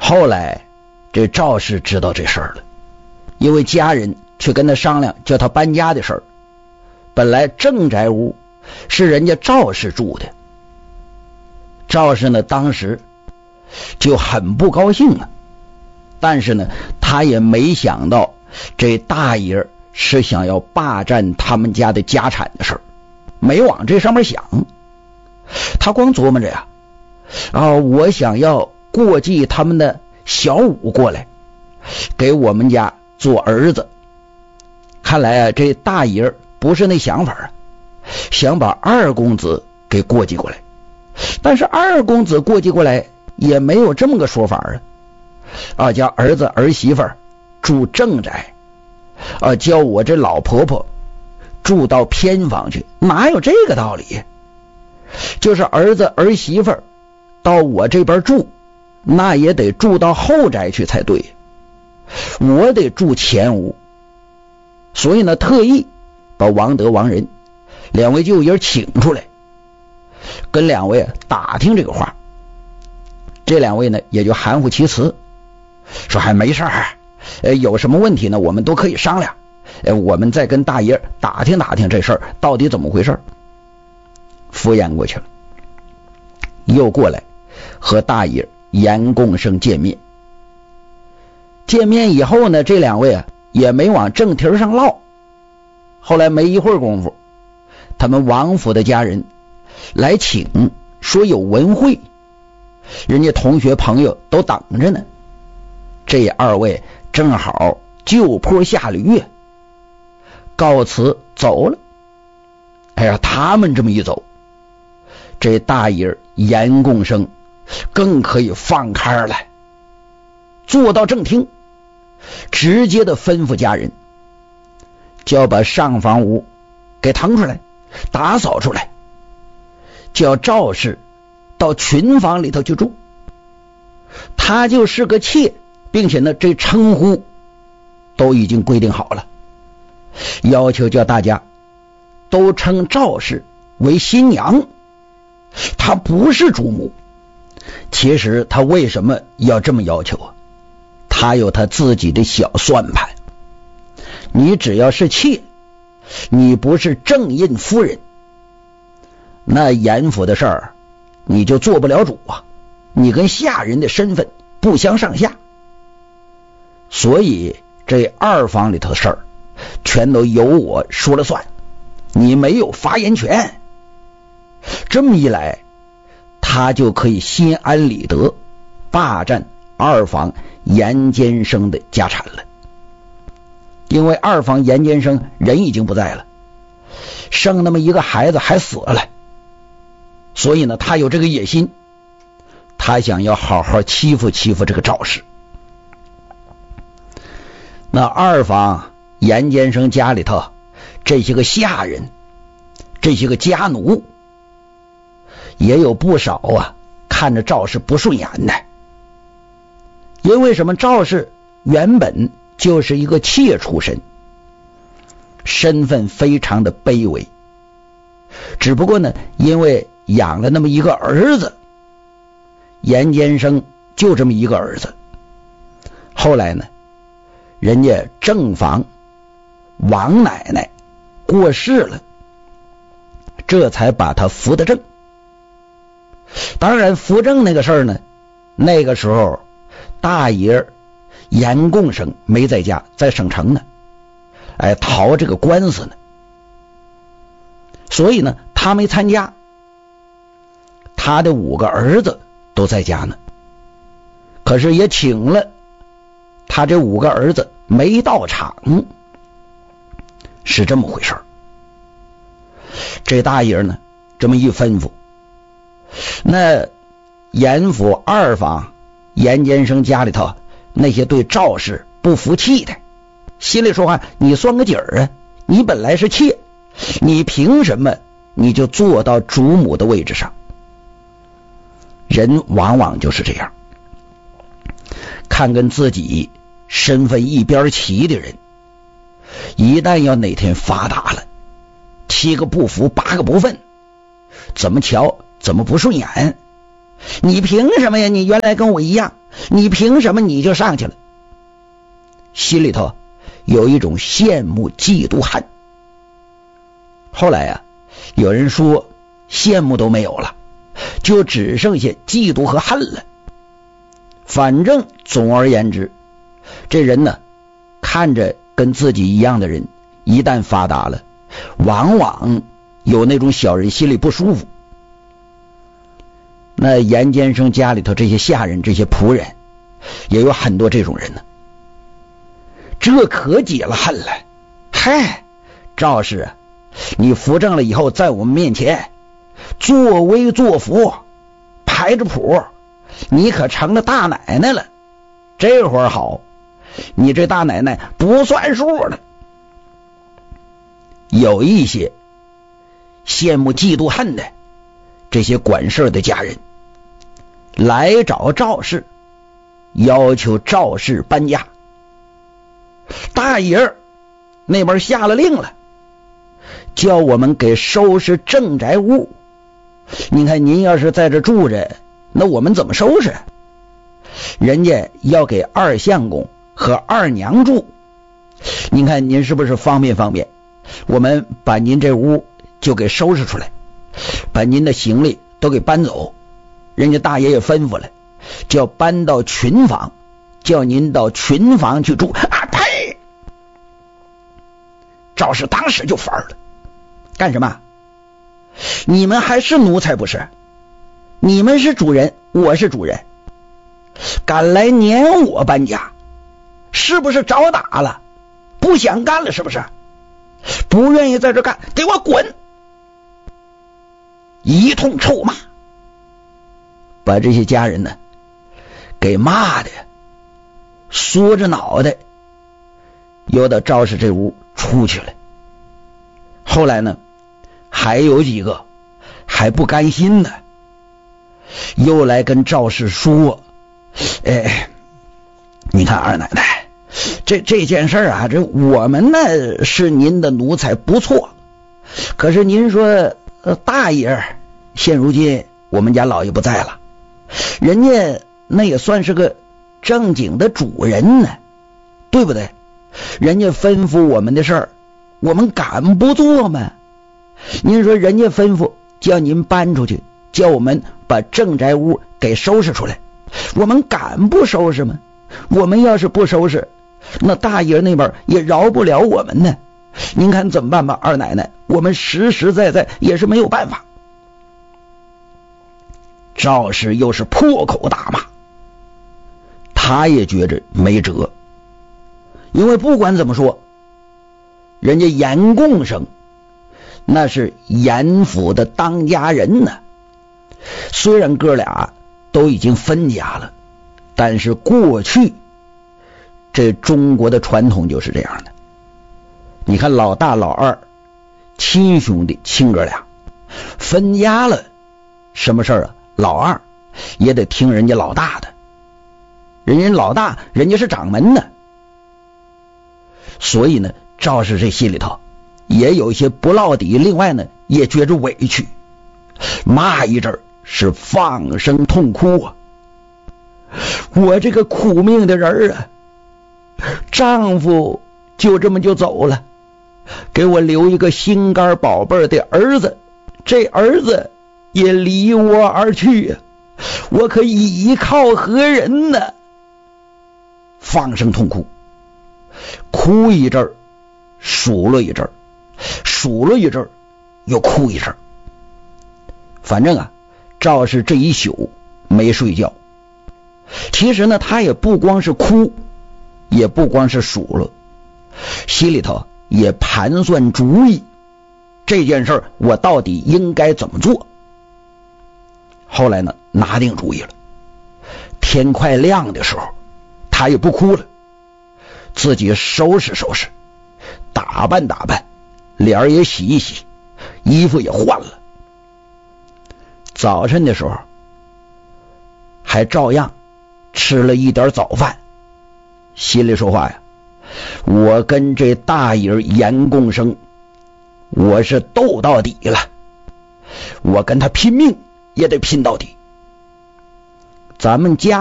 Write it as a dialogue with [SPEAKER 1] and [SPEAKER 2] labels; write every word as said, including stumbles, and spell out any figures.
[SPEAKER 1] 后来这赵氏知道这事儿了，因为家人去跟他商量叫他搬家的事儿。本来正宅屋是人家赵氏住的，赵氏呢当时就很不高兴啊，但是呢他也没想到这大爷是想要霸占他们家的家产的事儿，没往这上面想。他光琢磨着呀，啊，我想要过继他们的小五过来给我们家做儿子。看来啊，这大爷不是那想法啊，想把二公子给过继过来。但是二公子过继过来也没有这么个说法啊，啊，叫儿子儿媳妇住正宅，啊，叫我这老婆婆住到偏房去，哪有这个道理？就是儿子儿媳妇到我这边住，那也得住到后宅去才对，我得住前屋。所以呢，特意把王德、王仁两位舅爷请出来，跟两位打听这个话。这两位呢也就含糊其辞，说还没事儿，呃，有什么问题呢我们都可以商量，呃，我们再跟大爷打听打听这事儿到底怎么回事。敷衍过去了，又过来和大爷严共生见面。见面以后呢，这两位啊也没往正题上唠。后来没一会儿功夫，他们王府的家人来请，说有文会，人家同学朋友都等着呢。这二位正好就坡下驴，告辞走了。哎呀，他们这么一走，这大爷严共生更可以放开了，坐到正厅，直接的吩咐家人，就要把上房屋给腾出来，打扫出来，叫赵氏到群房里头去住。他就是个妾，并且呢这称呼都已经规定好了，要求叫大家都称赵氏为新娘，她不是主母。其实他为什么要这么要求啊？他有他自己的小算盘。你只要是妾，你不是正印夫人，那严府的事儿你就做不了主啊，你跟下人的身份不相上下。所以这二房里头的事儿全都由我说了算，你没有发言权。这么一来，他就可以心安理得霸占二房严监生的家产了。因为二房严监生人已经不在了，生那么一个孩子还死了，所以呢他有这个野心，他想要好好欺负欺负这个赵氏。那二房严监生家里头这些个下人，这些个家奴也有不少啊看着赵氏不顺眼的。因为什么？赵氏原本就是一个妾出身，身份非常的卑微，只不过呢因为养了那么一个儿子，严监生就这么一个儿子，后来呢人家正房王奶奶过世了，这才把他扶得正。当然扶正那个事儿呢，那个时候大爷严共生没在家，在省城呢，哎，逃这个官司呢，所以呢他没参加。他的五个儿子都在家呢，可是也请了，他这五个儿子没到场，是这么回事。这大爷呢这么一吩咐，那严府二房严监生家里头那些对赵氏不服气的，心里说话，你算个底儿啊，你本来是妾，你凭什么你就坐到主母的位置上？人往往就是这样，看跟自己身份一边齐的人，一旦要哪天发达了，七个不服八个不忿，怎么瞧怎么不顺眼。你凭什么呀？你原来跟我一样， 你凭什么你就上去了？心里头有一种羡慕嫉妒恨。后来呀、啊，有人说羡慕都没有了，就只剩下嫉妒和恨了。反正总而言之，这人呢，看着跟自己一样的人一旦发达了，往往有那种小人心里不舒服。那严监生家里头这些下人这些仆人也有很多这种人呢，这可解了恨了。嗨，赵氏啊，你扶正了以后，在我们面前作威作福，排着谱，你可成了大奶奶了。这会儿好，你这大奶奶不算数了。有一些羡慕嫉妒恨的这些管事的家人来找赵氏，要求赵氏搬家。大爷那边下了令了，叫我们给收拾正宅屋。你看您要是在这住着，那我们怎么收拾？人家要给二相公和二娘住，您看您是不是方便方便？我们把您这屋就给收拾出来，把您的行李都给搬走。人家大爷也吩咐了，叫搬到群房，叫您到群房去住。啊呸！赵氏当时就烦了，干什么？你们还是奴才不是？你们是主人，我是主人，敢来撵我搬家，是不是找打了？不想干了是不是？不愿意在这干，给我滚！一通臭骂，把这些家人呢给骂的缩着脑袋又到赵氏这屋出去了。后来呢，还有几个还不甘心呢，又来跟赵氏说，哎，你看二奶奶，这这件事啊，这我们呢是您的奴才不错，可是您说、呃、大爷现如今我们家老爷不在了，人家那也算是个正经的主人呢，对不对？人家吩咐我们的事儿，我们敢不做吗？您说人家吩咐叫您搬出去，叫我们把正宅屋给收拾出来，我们敢不收拾吗？我们要是不收拾，那大爷那边也饶不了我们呢。您看怎么办吧，二奶奶，我们实实在在也是没有办法。赵氏又是破口大骂，他也觉着没辙，因为不管怎么说，人家严贡生那是严府的当家人呢。虽然哥俩都已经分家了，但是过去这中国的传统就是这样的。你看老大老二亲兄弟亲哥俩分家了，什么事儿啊？老二也得听人家老大的，人家老大人家是掌门的。所以呢，赵氏这心里头也有一些不落底，另外呢也觉着委屈，骂一阵是放声痛哭啊！我这个苦命的人啊，丈夫就这么就走了，给我留一个心肝宝贝的儿子，这儿子也离我而去啊，我可依靠何人呢？放声痛哭，哭一阵数了一阵，数了一阵又哭一阵。反正啊，赵氏这一宿没睡觉。其实呢，他也不光是哭，也不光是数了，心里头也盘算主意，这件事我到底应该怎么做。后来呢，拿定主意了，天快亮的时候他也不哭了，自己收拾收拾，打扮打扮，脸也洗一洗，衣服也换了。早晨的时候还照样吃了一点早饭，心里说话呀，我跟这大爷严贡生我是斗到底了，我跟他拼命也得拼到底。咱们家